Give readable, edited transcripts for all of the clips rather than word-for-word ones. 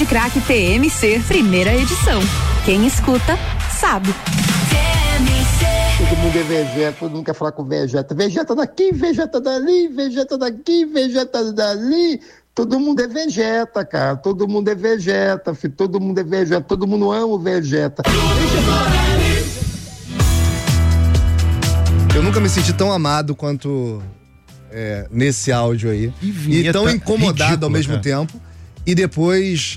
Pode Craque TMC, primeira edição. Quem escuta, sabe. Todo mundo é vegeta, todo mundo quer falar com vegeta. Vegeta daqui, vegeta dali, vegeta daqui, vegeta dali. Todo mundo é vegeta, cara. Todo mundo é vegeta, filho. Todo mundo é vegeta. Todo mundo ama o vegeta. Eu nunca me senti tão amado quanto nesse áudio aí. E tão incomodado ridícula, ao mesmo tempo. E depois,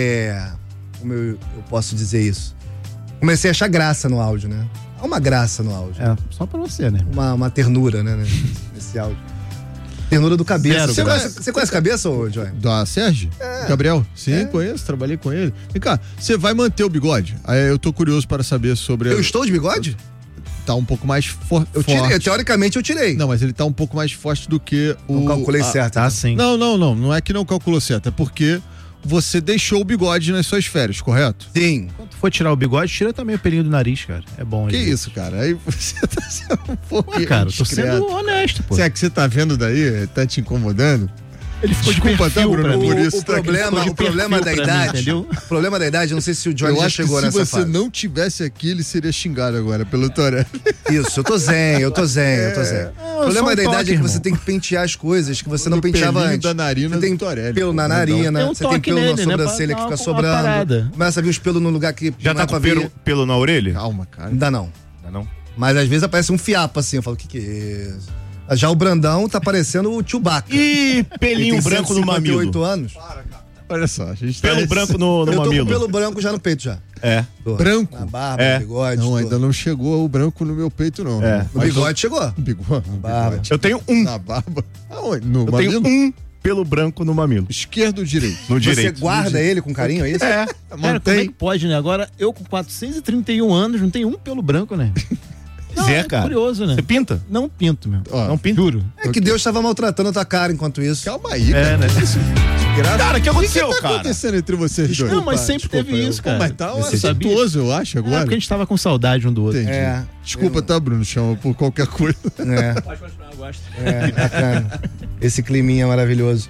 como eu posso dizer isso? Comecei a achar graça no áudio, né? Há uma graça no áudio. Só pra você, né? Uma ternura, né? Nesse áudio. Ternura do Cabeça. Você conhece Cabeça, ô Joy? Da Sérgio? Gabriel? Sim, conheço, trabalhei com ele. Vem cá, você vai manter o bigode? Aí eu tô curioso para saber sobre... Eu estou de bigode? Tá um pouco mais forte. Teoricamente eu tirei. Não, mas ele tá um pouco mais forte do que o... Não calculei certo. Sim. Não é que não calculou certo, é porque você deixou o bigode nas suas férias, correto? Sim. Quando for tirar o bigode, tira também o pelinho do nariz, cara. É bom. Que isso, cara? Aí você tá sendo um pouco... Cara, eu tô sendo honesto, pô. Será que você tá vendo daí? Tá te incomodando? Ele ficou Desculpa, de perfil, tá, Bruno? Por isso, o problema da idade, o problema da idade, não sei se o Johnny já chegou nessa fase. Se você não tivesse aqui, ele seria xingado agora pelo Torelli. Isso, eu tô zen. O problema da idade é que você tem que pentear as coisas que você não penteava antes. Da narina você tem pelo na narina, você tem pelo na sobrancelha que fica sobrando. Começa a vir os pelos no lugar que já tá com pelo na orelha? Calma, cara. Ainda não. Mas às vezes aparece um fiapo assim, eu falo, o que é isso? Já o Brandão tá parecendo o Chewbacca. Ih, pelinho branco no mamilo. 8 anos. Olha só, a gente pelo branco no mamilo. Eu tô com pelo branco já no peito já. Branco? Na barba, no bigode. Não, ainda não chegou o branco no meu peito, não. O bigode chegou. Bigode. Eu tenho um. Na barba. Aonde? No mamilo? Tenho um pelo branco no mamilo. Esquerdo ou direito? No direito. Você guarda ele com carinho, é isso? Cara, como é que pode, né? Agora, eu com 431 anos, não tenho um pelo branco, né? Não, cara. Curioso, né? Você pinta? Não pinto, meu. Não pinto? Juro. É que Deus estava maltratando a tua cara enquanto isso. Calma aí, cara. Né? Cara, o que aconteceu, cara? O que tá acontecendo entre vocês dois? Não, mas sempre teve isso, cara. Mas tá assintoso, eu acho, agora. Porque a gente tava com saudade um do outro. Entendi. Desculpa, tá, Bruno? Chama por qualquer coisa. Pode continuar, eu gosto. Bacana. Esse climinha maravilhoso.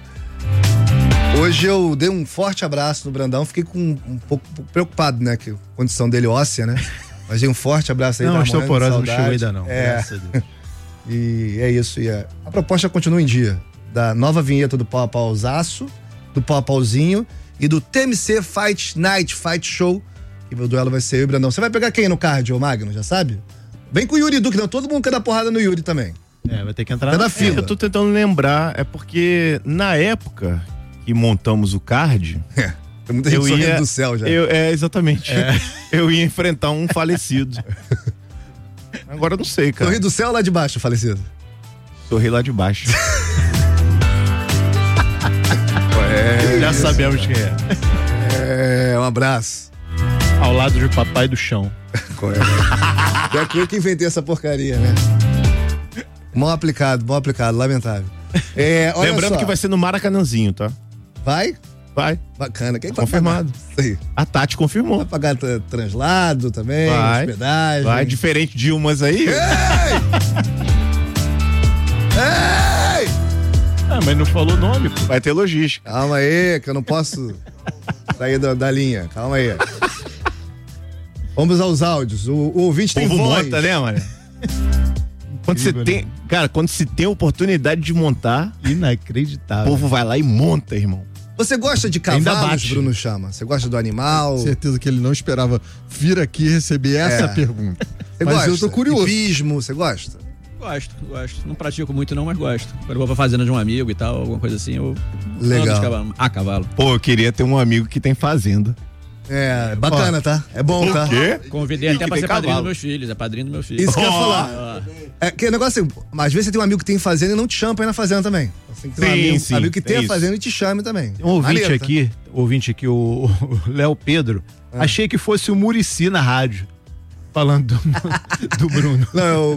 Hoje eu dei um forte abraço no Brandão, fiquei um pouco preocupado, né? Que a condição dele óssea, né? Mas dei um forte abraço aí. Não, osteoporose não chegou ainda não. E é isso. A proposta continua em dia. Da nova vinheta do Pau a Pauzaço, do Pau a Pauzinho e do TMC Fight Night Fight Show. Que o duelo vai ser eu e o Brandão. Você vai pegar quem no card, ô Magno? Já sabe? Vem com o Yuri Duque, não. Todo mundo quer dar porrada no Yuri também. Vai ter que entrar na fila. Eu tô tentando lembrar, porque na época que montamos o card... Tem muita gente sorrindo do céu já. Exatamente. Eu ia enfrentar um falecido. Agora eu não sei, cara. Sorri do céu ou lá de baixo, falecido? Sorri lá de baixo. Já sabemos quem é. Um abraço. Ao lado de papai do chão. Já que eu que inventei essa porcaria, né? Mal aplicado, lamentável. Lembrando que vai ser no Maracanãzinho, tá? Vai? Vai. Bacana. Quem confirmado. A Tati confirmou. Vai pagar translado também, hospedagem. Vai, diferente de umas aí. Ei! Mas não falou nome, pô. Vai ter logística. Calma aí, que eu não posso sair da linha. Calma aí. Vamos aos áudios. O ouvinte tem voz. Monta, né, mano? Quando se tem oportunidade de montar, inacreditável. O povo vai lá e monta, irmão. Você gosta de cavalos, Bruno Chama? Você gosta do animal? Certeza que ele não esperava vir aqui receber essa pergunta. Mas eu tô curioso. Hipismo, você gosta? Gosto. Não pratico muito não, mas gosto. Quando eu vou pra fazenda de um amigo e tal, alguma coisa assim, eu ando de cavalo. A cavalo. Pô, eu queria ter um amigo que tem fazenda. Bacana, tá? É bom, tá? Quê? Convidei até pra ser padrinho dos meus filhos. É padrinho do meu filho. Isso que eu ia falar. Que negócio assim, às vezes você tem um amigo que tem fazenda e não te chama pra ir na fazenda também. Você tem que ter um amigo que tem a fazenda e te chame também. Um ouvinte aqui, o Léo Pedro, achei que fosse o Muricy na rádio, falando do Bruno. Não,